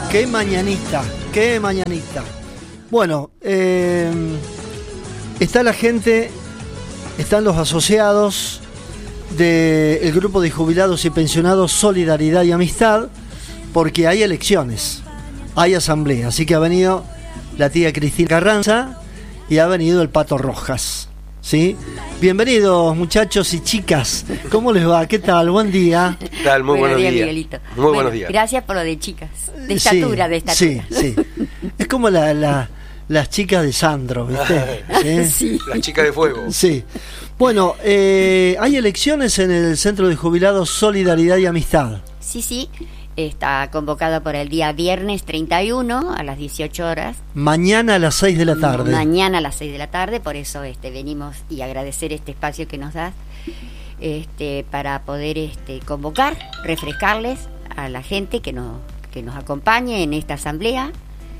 Qué mañanita, qué mañanita. Bueno, está la gente, están los asociados del grupo de jubilados y pensionados Solidaridad y Amistad, porque hay elecciones, hay asamblea, así que ha venido la tía Cristina Carranza y ha venido el Pato Rojas, ¿sí? Bienvenidos muchachos y chicas, ¿cómo les va? ¿Qué tal? Buen día. ¿Qué tal? Muy buenos días. Miguelito. Muy buenos días. Gracias por lo de chicas, de estatura, sí, de estatura. Sí, sí. Es como las chicas de Sandro, ¿viste? Sí. Las chicas de fuego. Sí. Bueno, hay elecciones en el Centro de Jubilados Solidaridad y Amistad. Sí, está convocado para el día viernes 31 a las 18 horas. Mañana a las 6 de la tarde. Mañana a las 6 de la tarde, por eso venimos y agradecer este espacio que nos das para poder convocar, refrescarles a la gente que nos acompañe en esta asamblea.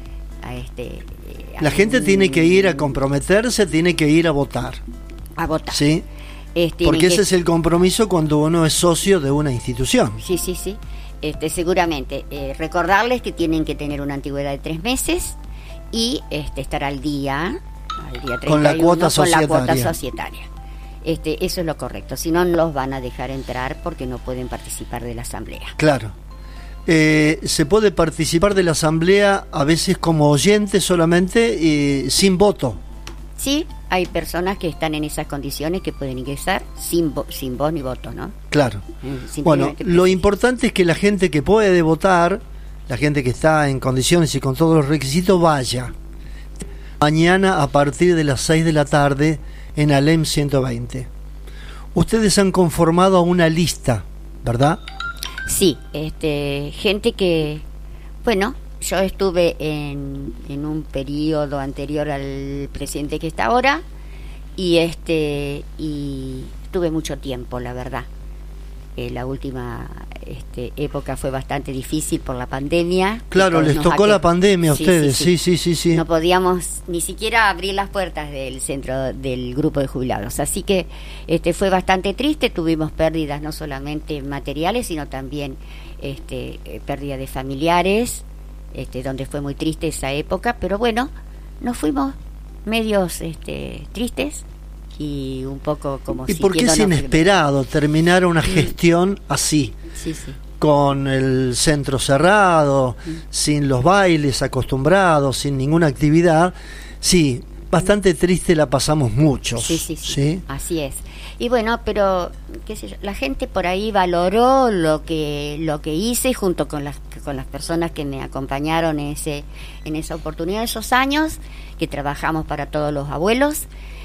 La gente tiene que ir a comprometerse, tiene que ir a votar. A votar. ¿Sí? Porque ese es el compromiso cuando uno es socio de una institución. Sí. Seguramente. Recordarles que tienen que tener una antigüedad de 3 meses y estar al día 31, con la cuota societaria. Eso es lo correcto. Si no, los van a dejar entrar porque no pueden participar de la asamblea. Claro. Se puede participar de la asamblea a veces como oyente solamente, sin voto. Sí, hay personas que están en esas condiciones que pueden ingresar sin voz ni voto, ¿no? Claro. Bueno, lo importante es que la gente que puede votar, la gente que está en condiciones y con todos los requisitos, vaya. Mañana a partir de las 6 de la tarde en Alem 120. Ustedes han conformado una lista, ¿verdad? Sí, gente que, bueno, yo estuve en un periodo anterior al presidente que está ahora y estuve mucho tiempo, la verdad. La última época fue bastante difícil por la pandemia. Claro, les tocó la pandemia a ustedes, sí. No podíamos ni siquiera abrir las puertas del centro del grupo de jubilados, así que fue bastante triste. Tuvimos pérdidas no solamente materiales, sino también pérdida de familiares, donde fue muy triste esa época, pero bueno, nos fuimos medios tristes y un poco como ¿Y por qué es inesperado terminar una gestión así? Sí. Con el centro cerrado, sin los bailes acostumbrados, sin ninguna actividad. Sí, bastante triste la pasamos muchos. Sí, así es. Y bueno, pero qué sé yo, la gente por ahí valoró lo que hice junto con las personas que me acompañaron en esa oportunidad, esos años que trabajamos para todos los abuelos.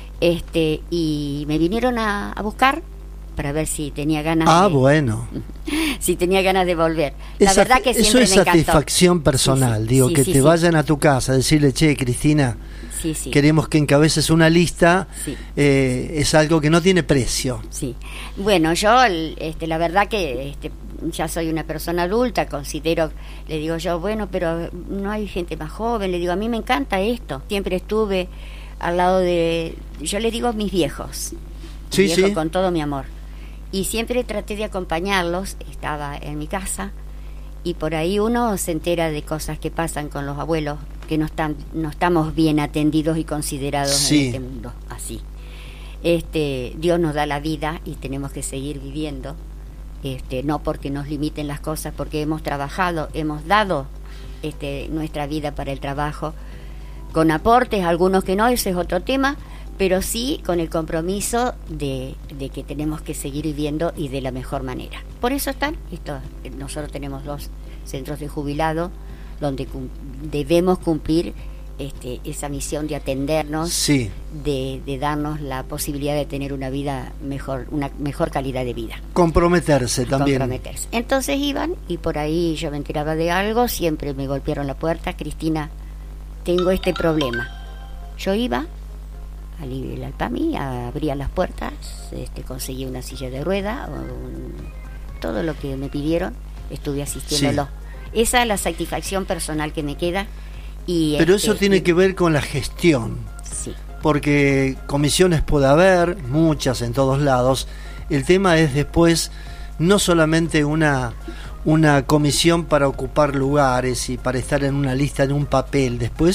Y me vinieron a buscar para ver si tenía ganas si tenía ganas de volver. La verdad que siempre eso es me encantó. Satisfacción personal, te vayan a tu casa, decirle, che, Cristina, queremos que encabeces una lista, es algo que no tiene precio. Sí, bueno, yo la verdad que ya soy una persona adulta, considero, le digo yo, bueno, pero no hay gente más joven, le digo, a mí me encanta esto, siempre estuve al lado yo le digo mis viejos, con todo mi amor, y siempre traté de acompañarlos. Estaba en mi casa y por ahí uno se entera de cosas que pasan con los abuelos, que no estamos bien atendidos y considerados en este mundo, así. Dios nos da la vida y tenemos que seguir viviendo, no porque nos limiten las cosas, porque hemos trabajado, hemos dado nuestra vida para el trabajo, con aportes, algunos que no, ese es otro tema, pero sí con el compromiso de que tenemos que seguir viviendo y de la mejor manera. Por eso nosotros tenemos 2 centros de jubilado donde debemos cumplir esa misión de atendernos, de darnos la posibilidad de tener una vida mejor, una mejor calidad de vida. Comprometerse también. Entonces iban y por ahí yo me enteraba de algo, siempre me golpearon la puerta, Cristina, tengo este problema. Yo iba al Alpami, abría las puertas, conseguí una silla de rueda, todo lo que me pidieron, estuve asistiéndolo. Esa es la satisfacción personal que me queda. Pero eso tiene que ver con la gestión, porque comisiones puede haber, muchas en todos lados. El tema es después no solamente una una comisión para ocupar lugares y para estar en una lista, en un papel. Después